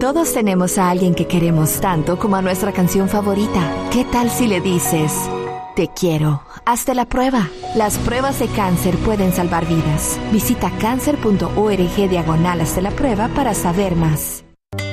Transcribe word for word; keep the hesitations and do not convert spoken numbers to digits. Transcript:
Todos tenemos a alguien que queremos tanto como a nuestra canción favorita. ¿Qué tal si le dices: te quiero? Hazte la prueba. Las pruebas de cáncer pueden salvar vidas. Visita cáncer punto org diagonal hazte la prueba para saber más.